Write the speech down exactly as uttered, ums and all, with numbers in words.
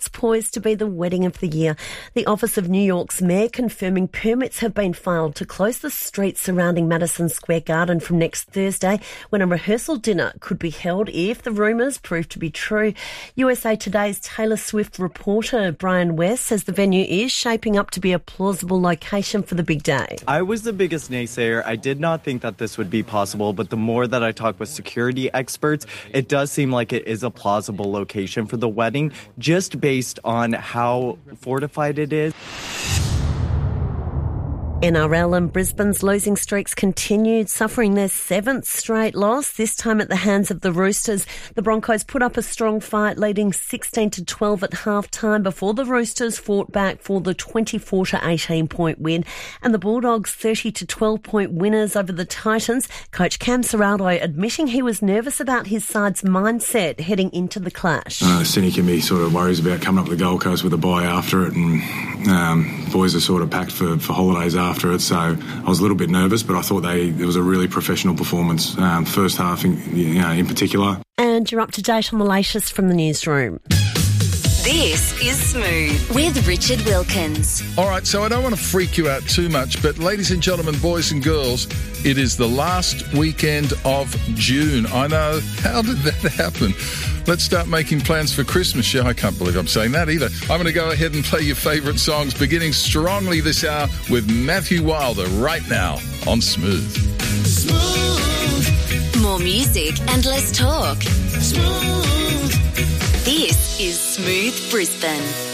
what's poised to be the wedding of the year. The Office of New York's Mayor confirming permits have been filed to close the streets surrounding Madison Square Garden from next Thursday, when a rehearsal dinner could be held if the rumours prove to be true. U S A Today's Taylor Swift reporter Brian West says the venue is shaping up to be a plausible location for the big day. I was the biggest naysayer. I did not think that this would be possible, but the more that I talk with security experts, it does seem like it is a plausible location for the wedding, just based on how fortified it is. N R L and Brisbane's losing streaks continued, suffering their seventh straight loss, this time at the hands of the Roosters. The Broncos put up a strong fight, leading sixteen to twelve at half-time before the Roosters fought back for the twenty-four to eighteen point win. And the Bulldogs thirty to twelve point winners over the Titans. Coach Cam Serrato admitting he was nervous about his side's mindset heading into the clash. Uh, Cindy can be sort of worries about coming up the Gold Coast with a bye after it, and um, boys are sort of packed for, for holidays after it, so I was a little bit nervous, but I thought they it was a really professional performance, um, first half in, you know, in particular. And you're up to date on the latest from the newsroom. This is Smooth with Richard Wilkins. All right, so I don't want to freak you out too much, but ladies and gentlemen, boys and girls, it is the last weekend of June. I know, how did that happen? Let's start making plans for Christmas. Yeah, I can't believe I'm saying that either. I'm going to go ahead and play your favourite songs, beginning strongly this hour with Matthew Wilder right now on Smooth. Smooth. More music and less talk. Smooth. This is Smooth Brisbane.